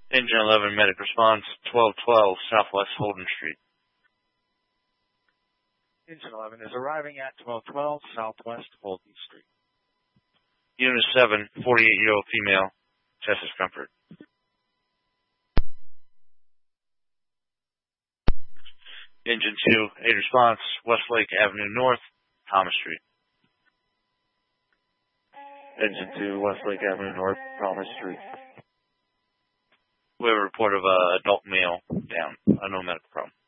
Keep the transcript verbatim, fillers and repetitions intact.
Engine eleven, medic response, twelve twelve, Southwest Holden Street. Engine eleven is arriving at twelve twelve Southwest Holden Street. Unit seven, forty-eight-year-old female, chest discomfort. Engine two, aid response, Westlake Avenue North, Thomas Street. Engine two, Westlake Avenue North, Thomas Street. We have a report of a adult male down. Uh, no medical problem.